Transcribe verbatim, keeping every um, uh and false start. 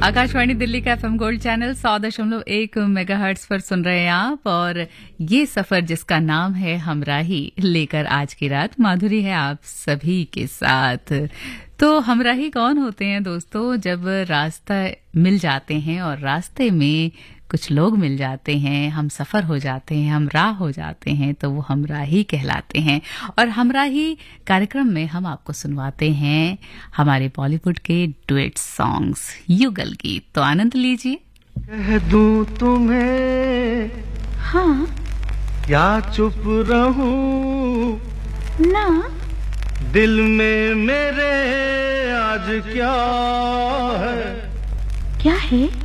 आकाशवाणी दिल्ली का FM gold channel सौ दशमलव एक मेगाहर्ट्ज पर सुन रहे हैं आप, और ये सफर जिसका नाम है हमराही लेकर आज की रात माधुरी है आप सभी के साथ। तो हमराही कौन होते हैं दोस्तों? जब रास्ता मिल जाते हैं और रास्ते में कुछ लोग मिल जाते हैं, हम सफर हो जाते हैं, हम राह हो जाते हैं, तो वो हमराही कहलाते हैं। और हमराही कार्यक्रम में हम आपको सुनवाते हैं हमारे बॉलीवुड के डुएट सॉन्ग्स, युगल गीत। तो आनंद लीजिए। कह दूं तुम्हें हाँ या चुप रहूं ना, दिल में मेरे आज क्या है? क्या है?